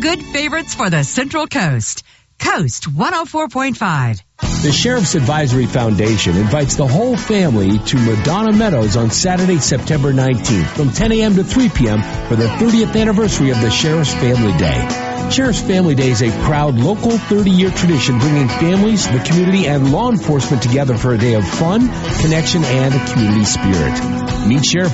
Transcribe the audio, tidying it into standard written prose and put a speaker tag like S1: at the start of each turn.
S1: feel-good favorites for the Central Coast. Coast 104.5.
S2: The Sheriff's Advisory Foundation invites the whole family to Madonna Meadows on Saturday, September 19th from 10 a.m. to 3 p.m. for the 30th anniversary of the Sheriff's Family Day. Sheriff's Family Day is a proud local 30-year tradition bringing families, the community, and law enforcement together for a day of fun, connection, and a community spirit. Meet Sheriff